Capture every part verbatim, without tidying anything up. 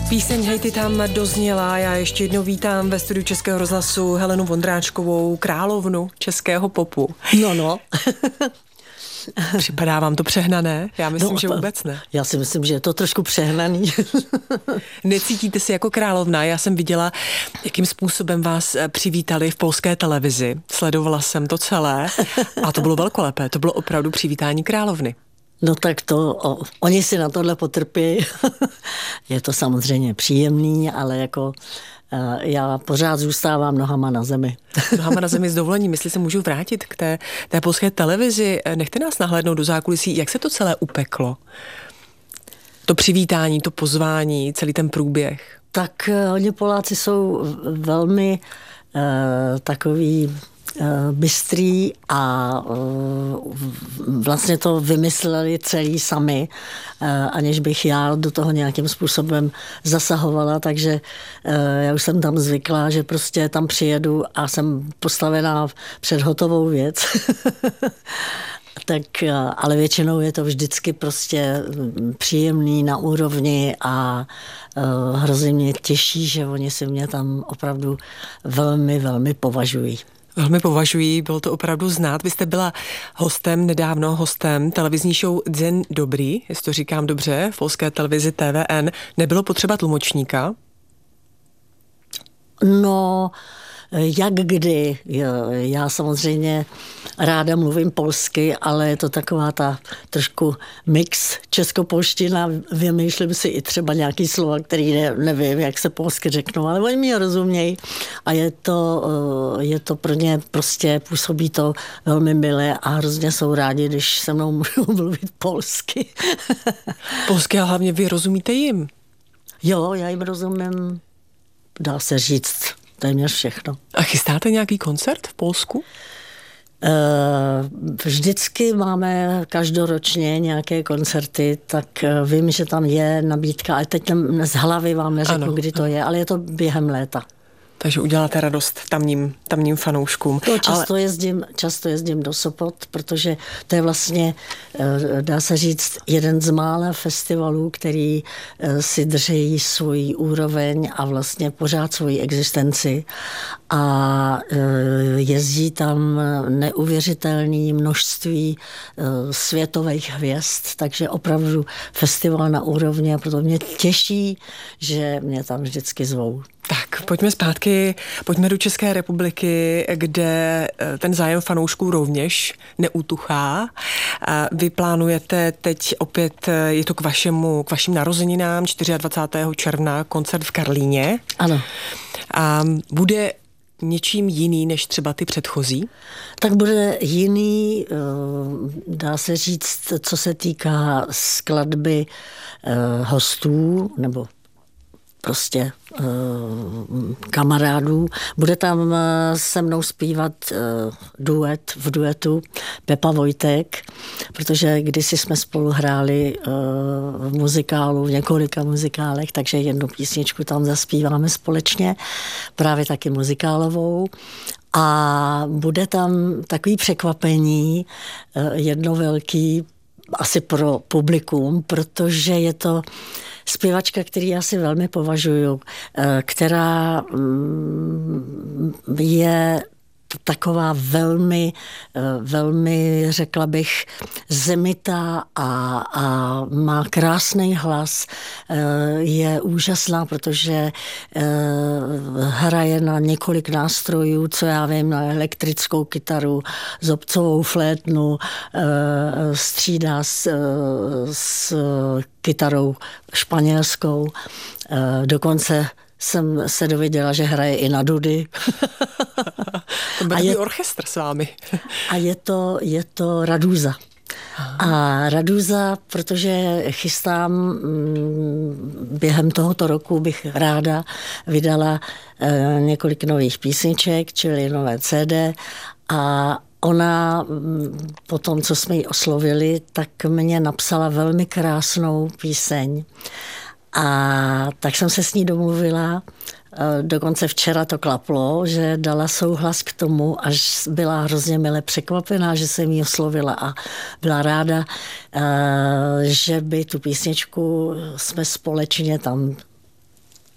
Píseň Hej ty tam dozněla. Já ještě jednou vítám ve studiu Českého rozhlasu Helenu Vondráčkovou, královnu českého popu. No, no. Připadá vám to přehnané? Já myslím, no, že vůbec ne. Já si myslím, že je to trošku přehnaný. Necítíte se jako královna? Já jsem viděla, jakým způsobem vás přivítali v polské televizi. Sledovala jsem to celé a to bylo velkolepé. To bylo opravdu přivítání královny. No tak to, o, oni si na tohle potrpí. Je to samozřejmě příjemný, ale jako uh, já pořád zůstávám nohama na zemi. Nohama na zemi s dovolením, jestli se můžu vrátit k té, té polské televizi. Nechte nás nahlédnout do zákulisí, jak se to celé upeklo? To přivítání, to pozvání, celý ten průběh. Tak uh, oni Poláci jsou velmi uh, takový bystrý a vlastně to vymysleli celý sami, aniž bych já do toho nějakým způsobem zasahovala, takže já už jsem tam zvyklá, že prostě tam přijedu a jsem postavená před hotovou věc. Tak, ale většinou je to vždycky prostě příjemný, na úrovni a hrozně mě těší, že oni si mě tam opravdu velmi, velmi považují. Velmi považují, bylo to opravdu znát. Vy jste byla hostem, nedávno hostem televizní show Dzień Dobry, jestli to říkám dobře, v polské televizi T V N. Nebylo potřeba tlumočníka? No, jak kdy. Já samozřejmě ráda mluvím polsky, ale je to taková ta trošku mix českopolština. Vymýšlím si i třeba nějaký slova, který ne, nevím, jak se polsky řeknou, ale oni mě rozumějí a je to, je to pro ně prostě, působí to velmi milé a hrozně jsou rádi, když se mnou můžou mluvit polsky. Polsky a hlavně vy rozumíte jim? Jo, já jim rozumím, dá se říct, téměř všechno. A chystáte nějaký koncert v Polsku? Vždycky máme každoročně nějaké koncerty, tak vím, že tam je nabídka, ale teď z hlavy vám neřeknu, ano, kdy to je, ale je to během léta. Takže uděláte radost tamním, tamním fanouškům. To často, ale... jezdím, často jezdím do Sopot, protože to je vlastně, dá se říct, jeden z mála festivalů, který si drží svůj úroveň a vlastně pořád svoji existenci. A jezdí tam neuvěřitelné množství světových hvězd, takže opravdu festival na úrovni a proto mě těší, že mě tam vždycky zvou. Tak, pojďme zpátky, pojďme do České republiky, kde ten zájem fanoušků rovněž neutuchá. Vy plánujete teď opět, je to k vašemu, k vašim narozeninám, dvacátého čtvrtého června, koncert v Karlíně. Ano. A bude něčím jiný než třeba ty předchozí? Tak bude jiný, dá se říct, co se týká skladby hostů, nebo prostě uh, kamarádů. Bude tam uh, se mnou zpívat uh, duet v duetu Pepa Vojtek, protože kdysi jsme spolu hráli uh, v muzikálu, v několika muzikálech, takže jednu písničku tam zaspíváme společně, právě taky muzikálovou. A bude tam takový překvapení, uh, jedno velký, asi pro publikum, protože je to zpěvačka, který já si velmi považuju, která je taková velmi, velmi, řekla bych, zemitá a, a má krásný hlas. Je úžasná, protože hraje na několik nástrojů, co já vím, na elektrickou kytaru, zobcovou flétnu, střídá s, s kytarou španělskou, dokonce jsem se dověděla, že hraje i na dudy. To bude takový orchestr s vámi. A je to, je to Raduza. A Raduza, protože chystám, během tohoto roku bych ráda vydala několik nových písniček, čili nové C D, a ona po tom, co jsme ji oslovili, tak mě napsala velmi krásnou píseň. A tak jsem se s ní domluvila, dokonce včera to klaplo, že dala souhlas k tomu, až byla hrozně mile překvapená, že jsem jí oslovila a byla ráda, že by tu písničku jsme společně tam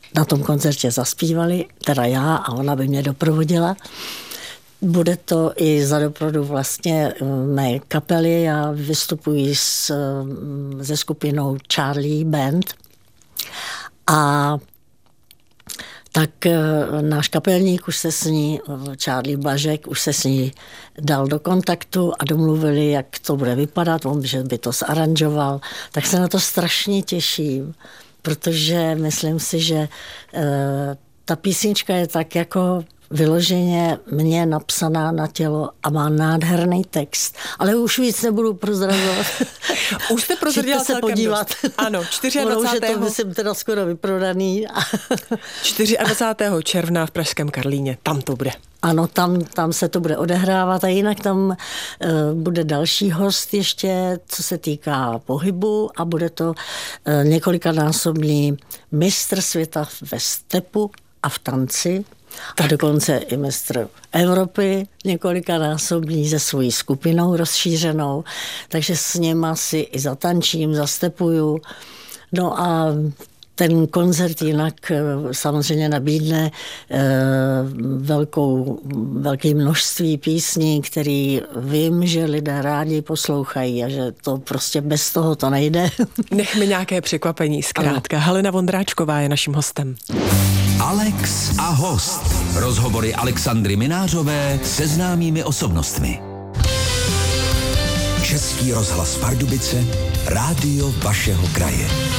na tom koncertě zaspívali, teda já a ona by mě doprovodila. Bude to i za doprovodu vlastně mé kapely. Já vystupuji s, se skupinou Charlie Band a tak náš kapelník už se s ní, Charlie Blažek, už se s ní dal do kontaktu a domluvili, jak to bude vypadat, on, že by to zaranžoval. Tak se na to strašně těším, protože myslím si, že e, ta písnička je tak jako vyloženě mě napsaná na tělo a má nádherný text. Ale už víc nebudu prozrazovat. Už jste prozradila se podívat. Dost. Ano, dvacátého Ono už je to, myslím, teda skoro vyprodaný. dvacátého čtvrtého června v pražském Karlíně, tam to bude. Ano, tam, tam se to bude odehrávat a jinak tam uh, bude další host ještě, co se týká pohybu a bude to uh, několikanásobný mistr světa ve stepu a v tanci. A dokonce i mistr Evropy, několikanásobný se svojí skupinou rozšířenou, takže s něma si i zatančím, zastepuju. No a ten koncert jinak samozřejmě nabídne velkou, velké množství písní, který vím, že lidé rádi poslouchají a že to prostě bez toho to nejde. Nechme nějaké překvapení zkrátka. Ano. Helena Vondráčková je naším hostem. Alex a host. Rozhovory Alexandry Minářové se známými osobnostmi. Český rozhlas Pardubice, rádio vašeho kraje.